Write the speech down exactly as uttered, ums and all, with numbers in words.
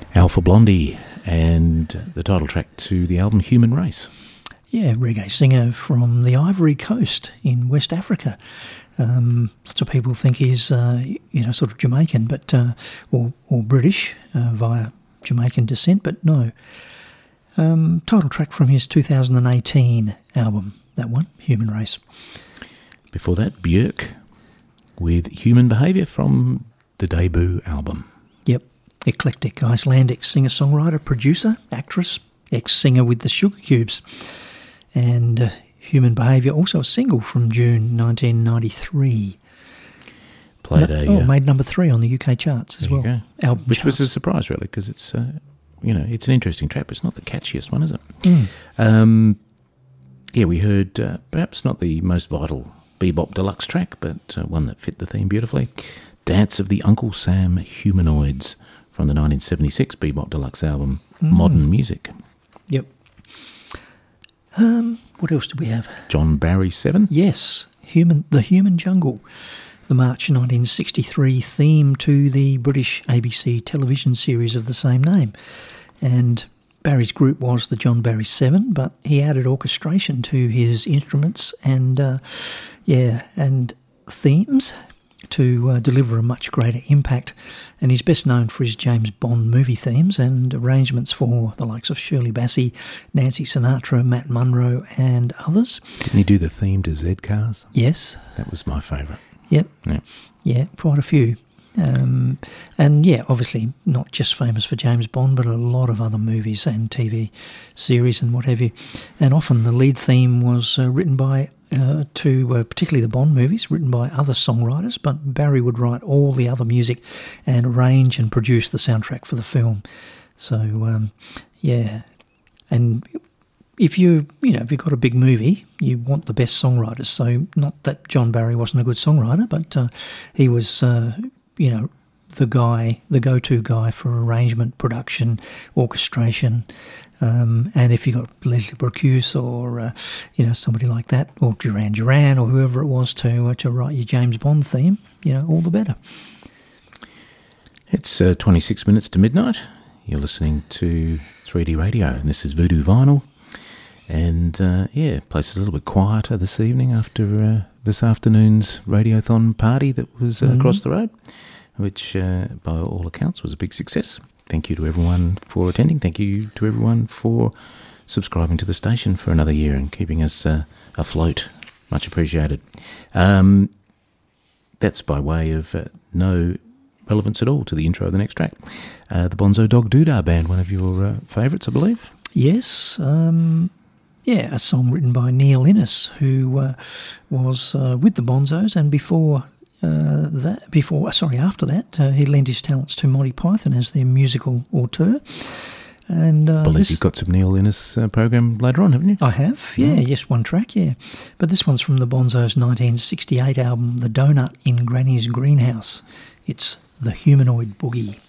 Alpha Blondy, and the title track to the album Human Race. Yeah, reggae singer from the Ivory Coast in West Africa. Um, lots of people think he's, uh, you know, sort of Jamaican, but uh, or or British uh, via Jamaican descent, but no. Um, title track from his two thousand eighteen album, that one, Human Race. Before that, Björk with Human Behaviour from the debut album. Yep, eclectic Icelandic singer-songwriter, producer, actress, ex-singer with the Sugar Cubes. And uh, Human Behaviour, also a single from June nineteen ninety-three. Played no, a... Oh, uh, made number three on the U K charts as well. Album Which charts. was a surprise, really, because it's, uh, you know, it's an interesting track, but it's not the catchiest one, is it? Mm. Um, yeah, we heard uh, perhaps not the most vital Bebop Deluxe track, but uh, one that fit the theme beautifully. Dance of the Uncle Sam Humanoids from the nineteen seventy-six Bebop Deluxe album, Mm. Modern Music. Yep. Um, what else did we have? John Barry seven. Yes, Human, The Human Jungle, the March nineteen sixty-three theme to the British A B C television series of the same name. And Barry's group was the John Barry Seven, but he added orchestration to his instruments and, uh, yeah, and themes to uh, deliver a much greater impact. And he's best known for his James Bond movie themes and arrangements for the likes of Shirley Bassey, Nancy Sinatra, Matt Monro and others. Didn't he do the theme to Z-Cars? Yes. That was my favourite. Yep. Yeah. Yeah, quite a few. Um, and yeah, obviously not just famous for James Bond, but a lot of other movies and T V series and what have you. And often the lead theme was uh, written by, uh, to uh, particularly the Bond movies, written by other songwriters, but Barry would write all the other music and arrange and produce the soundtrack for the film. So, um, yeah. And if you, you know, if you've got a big movie, you want the best songwriters. So not that John Barry wasn't a good songwriter, but uh, he was... Uh, you know, the guy, the go-to guy for arrangement, production, orchestration. Um, and if you got Leslie Bricusse or, uh, you know, somebody like that, or Duran Duran or whoever it was to uh, to write your James Bond theme, you know, all the better. It's uh, twenty-six minutes to midnight. You're listening to three D Radio, and this is Voodoo Vinyl. And, uh, yeah, place is a little bit quieter this evening after uh, this afternoon's Radiothon party that was uh, mm-hmm. across the road, which, uh, by all accounts, was a big success. Thank you to everyone for attending. Thank you to everyone for subscribing to the station for another year and keeping us uh, afloat. Much appreciated. Um, that's by way of uh, no relevance at all to the intro of the next track. Uh, the Bonzo Dog Doodah Band, one of your uh, favourites, I believe? Yes, um... yeah, a song written by Neil Innes, who uh, was uh, with the Bonzos, and before uh, that, before sorry, after that, uh, he lent his talents to Monty Python as their musical auteur. And uh, I believe this, you've got some Neil Innes uh, program later on, haven't you? I have, yeah, mm. yes, one track, yeah. But this one's from the Bonzos' nineteen sixty-eight album, The Donut in Granny's Greenhouse. It's The Humanoid Boogie.